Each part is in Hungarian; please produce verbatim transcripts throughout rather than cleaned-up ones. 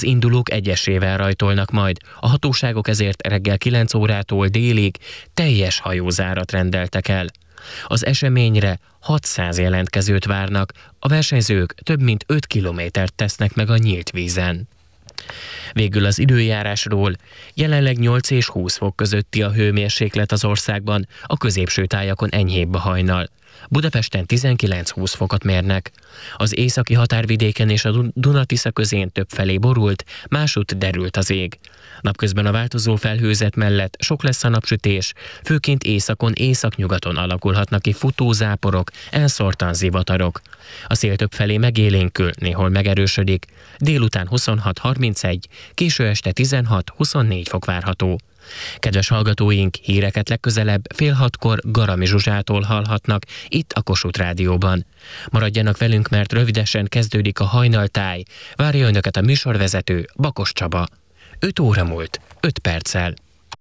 Az indulók egyesével rajtolnak majd, a hatóságok ezért reggel kilenc órától délig teljes hajózárat rendeltek el. Az eseményre hatszáz jelentkezőt várnak, a versenyzők több mint öt kilométert tesznek meg a nyílt vízen. Végül az időjárásról: jelenleg nyolc és húsz fok közötti a hőmérséklet az országban, a középső tájakon enyhébb a hajnal. Budapesten tizenkilenc-húsz fokot mérnek. Az északi határvidéken és a Duna-Tisza közén többfelé borult, másutt derült az ég. Napközben a változó felhőzet mellett sok lesz a napsütés, főként északon, északnyugaton alakulhatnak ki futózáporok, elszórtan zivatarok. A szél többfelé megélénkül, néhol megerősödik, délután huszonhat-harmincegy, késő este tizenhat-huszonnégy fok várható. Kedves hallgatóink, híreket legközelebb fél hatkor Garami Zsuzsától hallhatnak itt a Kossuth Rádióban. Maradjanak velünk, mert rövidesen kezdődik a hajnaltáj. Várja önöket a műsorvezető, Bakos Csaba. öt óra múlt, öt perccel.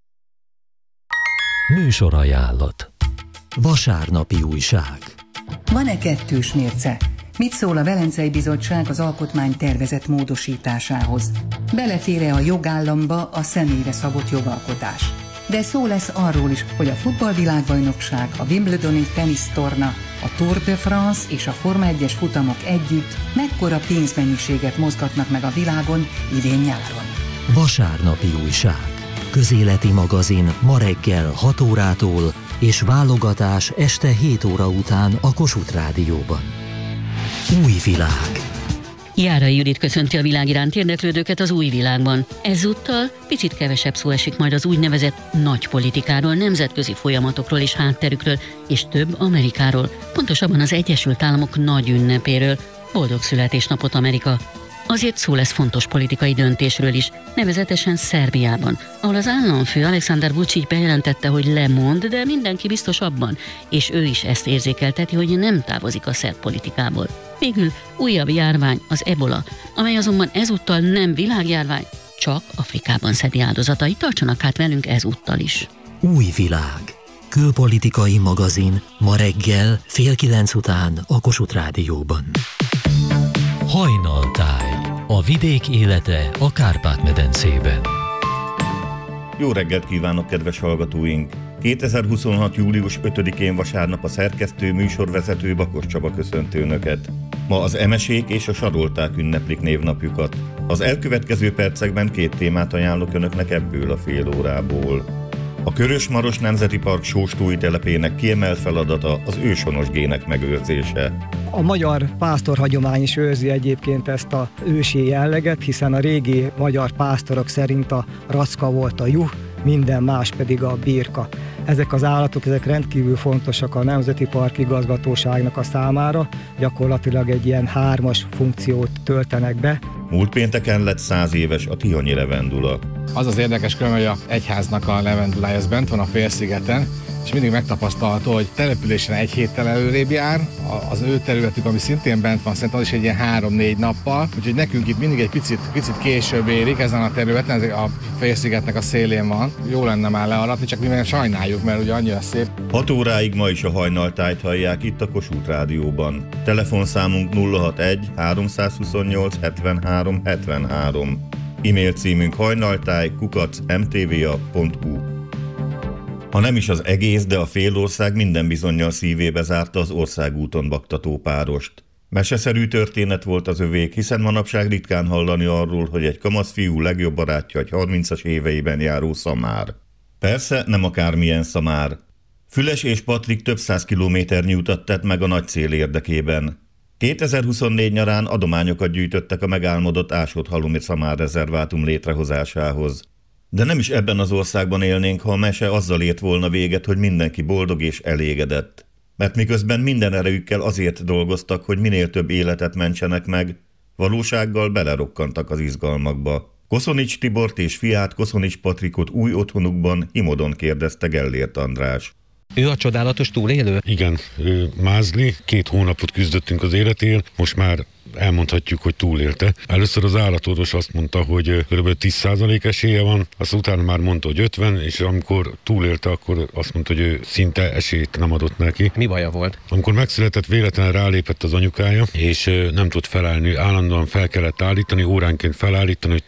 Műsorajánlat. Vasárnapi újság. Van-e kettős mérce? Mit szól a Velencei Bizottság az alkotmány tervezett módosításához? Belefér-e a jogállamba a személyre szabott jogalkotás? De szó lesz arról is, hogy a futballvilágbajnokság, a Wimbledoni tenisztorna, a Tour de France és a Forma egyes futamok együtt mekkora pénzmennyiséget mozgatnak meg a világon idén nyáron. Vasárnapi újság. Közéleti magazin ma reggel hat órától és válogatás este hét óra után a Kossuth Rádióban. Új világ. Járai Judit köszönti a világ iránt érdeklődőket az Új világban. Ezúttal picit kevesebb szó esik majd az úgynevezett nagy politikáról, nemzetközi folyamatokról és hátterükről, és több Amerikáról, pontosabban az Egyesült Államok nagy ünnepéről. Boldog születésnapot, Amerika! Azért szó lesz fontos politikai döntésről is, nevezetesen Szerbiában, ahol az államfő Aleksandar Vučić bejelentette, hogy lemond, de mindenki biztos abban, és ő is ezt érzékelteti, hogy nem távozik a szerb politikából. Végül újabb járvány, az ebola, amely azonban ezúttal nem világjárvány, csak Afrikában szedi áldozatait. Tartsanak hát velünk ezúttal is. Új világ. Külpolitikai magazin ma reggel fél kilenc után a Kossuth Rádióban. Hajnaltáj. A vidék élete a Kárpát-medencében. Jó reggelt kívánok, kedves hallgatóink! kétezer-huszonhat. július ötödikén vasárnap a szerkesztő, műsorvezető Bakos Csaba köszönti önöket. Ma az emesék és a sarolták ünneplik névnapjukat. Az elkövetkező percekben két témát ajánlok önöknek ebből a fél órából. A Körös-Maros Nemzeti Park sóstói telepének kiemelt feladata az őshonos gének megőrzése. A magyar pásztorhagyomány is őrzi egyébként ezt a ősi jelleget, hiszen a régi magyar pásztorok szerint a racka volt a juh, minden más pedig a birka. Ezek az állatok, ezek rendkívül fontosak a Nemzeti Park igazgatóságnak a számára, gyakorlatilag egy ilyen hármas funkciót töltenek be. Múlt pénteken lett száz éves a tihanyi levendula. Az az érdekes külön, hogy a egyháznak a levendulája, ez bent van a félszigeten, és mindig megtapasztalható, hogy településen egy héttel előrébb jár, az ő területük, ami szintén bent van, szerintem az is egy ilyen három-négy nappal, úgyhogy nekünk itt mindig egy picit, picit később érik ezen a területen, ez a félszigetnek a szélén van. Jó lenne már learatni, csak mi meg sajnáljuk, mert ugye annyira szép. hat óráig ma is a hajnaltájt hallják itt a Kossuth Rádióban. Telefonszámunk nulla hatvanegy háromszázhuszonnyolc hetvenhárom hetvenhárom. E-mail címünk hajnaltáj kukac em té vé á pont hu. Ha nem is az egész, de a félország minden bizonnyal szívébe zárta az országúton baktató párost. Meseszerű történet volt az övék, hiszen manapság ritkán hallani arról, hogy egy kamasz fiú legjobb barátja egy harmincas éveiben járó szamár. Persze nem akármilyen szamár. Füles és Patrik több száz kilométernyi utat tett meg a nagy cél érdekében. kétezer-huszonnégy nyarán adományokat gyűjtöttek a megálmodott Ásód-Halumi szamár rezervátum létrehozásához. De nem is ebben az országban élnénk, ha a mese azzal ért volna véget, hogy mindenki boldog és elégedett. Mert miközben minden erejükkel azért dolgoztak, hogy minél több életet mentsenek meg, valósággal belerokkantak az izgalmakba. Koszonics Tibort és fiát, Koszonics Patrikot új otthonukban Imodon kérdezte Gellért András. Ő a csodálatos túlélő? Igen, ő mázli, két hónapot küzdöttünk az életért, most már elmondhatjuk, hogy túlélte. Először az állatorvos azt mondta, hogy kb. tíz százalék esélye van, azt utána már mondta, hogy ötven, és amikor túlélte, akkor azt mondta, hogy ő szinte esélyt nem adott neki. Mi baja volt? Amikor megszületett, véletlenül rálépett az anyukája, és nem tudott felállni, állandóan fel kellett állítani, óránként felállítani, hogy